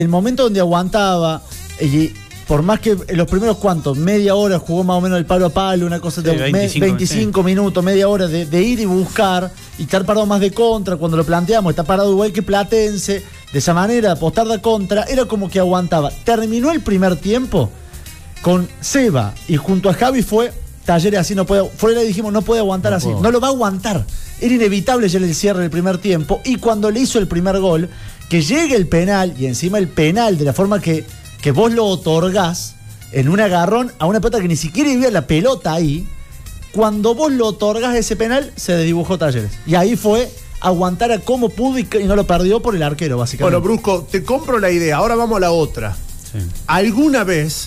El momento donde aguantaba, y por más que en los primeros media hora jugó más o menos el palo a palo, una cosa de 25 minutos, media hora de ir y buscar, y estar parado más de contra, cuando lo planteamos, está parado igual que Platense, de esa manera, apostar de contra, era como que aguantaba. Terminó el primer tiempo con Seba, y junto a Javi fue, Talleres así no puede, fuera dijimos, no puede aguantar así, no lo va a aguantar. Era inevitable ya el cierre del primer tiempo, y cuando le hizo el primer gol, que llegue el penal, y encima el penal de la forma que vos lo otorgás en un agarrón a una pelota que ni siquiera iba la pelota ahí, cuando vos lo otorgás ese penal, se desdibujó Talleres. Y ahí fue aguantar a como pudo y no lo perdió por el arquero, básicamente. Bueno, Brusco, te compro la idea, ahora vamos a la otra. Sí. ¿Alguna vez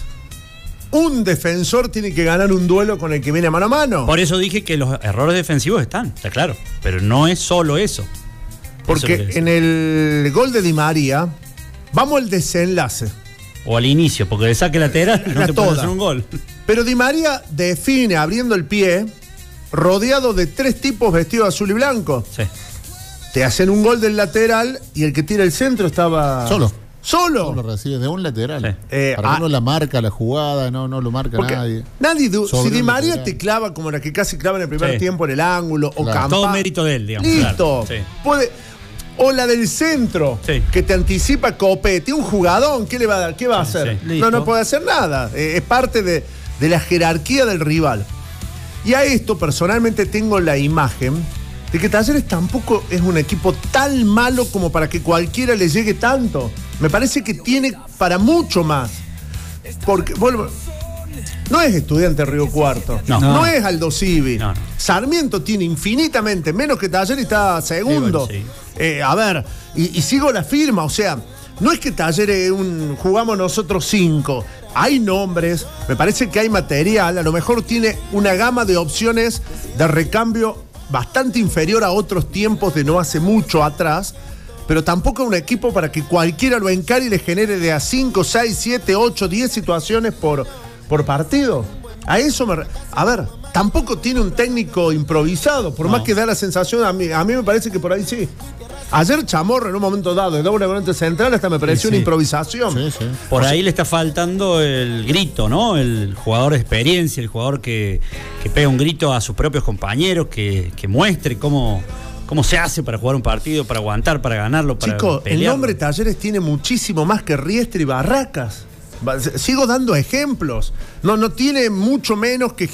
un defensor tiene que ganar un duelo con el que viene mano a mano? Por eso dije que los errores defensivos están, está claro, pero no es solo eso. Porque en el gol de Di María, vamos al desenlace. O al inicio, porque de saque lateral no te puede hacer un gol. Pero Di María define abriendo el pie, rodeado de 3 tipos vestidos de azul y blanco. Sí. Te hacen un gol del lateral y el que tira el centro estaba... Solo lo recibe de un lateral. Sí. Para uno la marca la jugada, no lo marca nadie. Si Di María te clava como la que casi clava en el primer tiempo en el ángulo, o Campa. Todo mérito de él, digamos. Listo. Claro. Sí. Puede... O la del centro, que te anticipa Copete, un jugadón, ¿qué le va a dar? ¿Qué va a hacer? Sí. No puede hacer nada. Es parte de la jerarquía del rival. Y a esto, personalmente, tengo la imagen de que Talleres tampoco es un equipo tan malo como para que cualquiera le llegue tanto. Me parece que tiene para mucho más. Porque, bueno, no es Estudiante Río Cuarto, no es Aldo Civi. No. Sarmiento tiene infinitamente menos que Talleres y está segundo. Sí. A ver, y sigo la firma, o sea, no es que Talleres jugamos nosotros 5. Hay nombres, me parece que hay material, a lo mejor tiene una gama de opciones de recambio bastante inferior a otros tiempos de no hace mucho atrás, pero tampoco es un equipo para que cualquiera lo encare y le genere de a 5, 6, 7, 8, 10 situaciones por partido. A eso a ver, tampoco tiene un técnico improvisado, por más que da la sensación, a mí me parece que por ahí sí. Ayer Chamorro en un momento dado de doble volante central hasta me pareció una improvisación. Sí. Por ahí le está faltando el grito, ¿no? El jugador de experiencia, el jugador que pega un grito a sus propios compañeros, que muestre cómo se hace para jugar un partido, para aguantar, para ganarlo, para pelearlo. El nombre Talleres tiene muchísimo más que Riestre y Barracas. Sigo dando ejemplos. No tiene mucho menos que...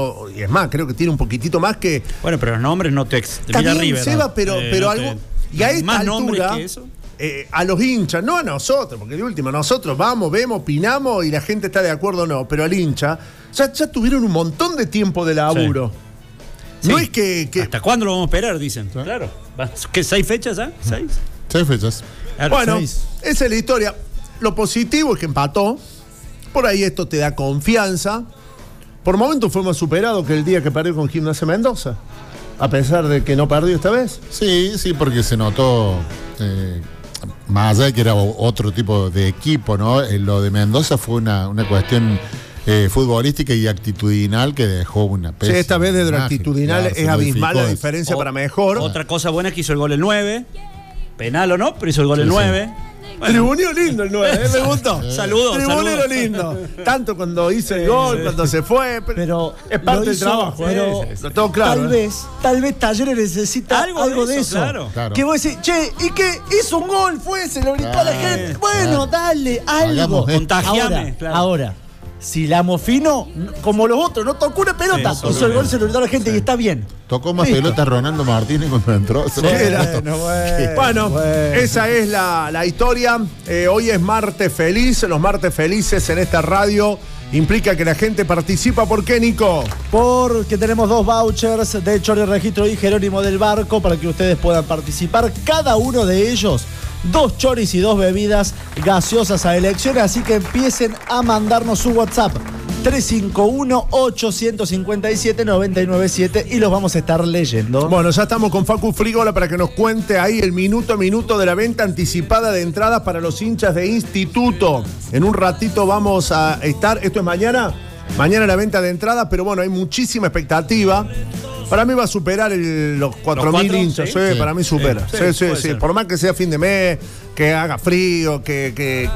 y es más, creo que tiene un poquitito más que... Bueno, pero los nombres no te... También mira River, Seba, pero algo... Y a esta altura, que eso. A los hinchas, no a nosotros, porque de último, nosotros vamos, vemos, opinamos y la gente está de acuerdo o no, pero al hincha ya tuvieron un montón de tiempo de laburo. Sí. No es que... ¿Hasta cuándo lo vamos a esperar? Dicen. ¿Sí? Claro. ¿Qué, 6 fechas ya? 6. 6 fechas. Claro, bueno, 6. esa es la historia. Lo positivo es que empató. Por ahí esto te da confianza. Por momentos fue más superado que el día que perdió con Gimnasia Mendoza. A pesar de que no perdió esta vez. Sí, porque se notó, más allá de que era otro tipo de equipo, ¿no? Lo de Mendoza fue una cuestión futbolística y actitudinal que dejó una pésima. Sí, esta vez desde lo actitudinal es abismal la diferencia para mejor. Otra cosa buena que hizo el gol el 9. Penal o no, pero hizo el gol el 9. Bueno. Tribunero lindo el 9, me gustó. Saludos. Tribunero lindo. Tanto cuando hizo el gol, cuando se fue. Pero es parte del trabajo. Pero todo claro. Tal vez Talleres necesita algo de eso. Claro. Que vos decís, che, ¿y qué? Hizo un gol, se lo gritó a la gente. Bueno, dale, algo. Contagiame. Ahora, si la Mofino, como los otros, no tocó una pelota, hizo el gol, se lo gritó a la gente y está bien. Tocó más pelota Ronaldo Martínez cuando entró. Bueno, esa es la historia. Hoy es martes feliz. Los martes felices en esta radio implica que la gente participa. ¿Por qué, Nico? Porque tenemos 2 vouchers de Chori Registro y Jerónimo del Barco para que ustedes puedan participar. Cada uno de ellos 2 choris y 2 bebidas gaseosas a elección. Así que empiecen a mandarnos su WhatsApp 351-857-997 y los vamos a estar leyendo. Bueno, ya estamos con Facu Frigola para que nos cuente ahí el minuto a minuto de la venta anticipada de entradas para los hinchas de Instituto. En un ratito vamos a estar, esto es mañana la venta de entradas, pero bueno, hay muchísima expectativa. Para mí va a superar los 4.000 hinchas. ¿sí? Para mí supera. Sí. Por más que sea fin de mes, que haga frío, que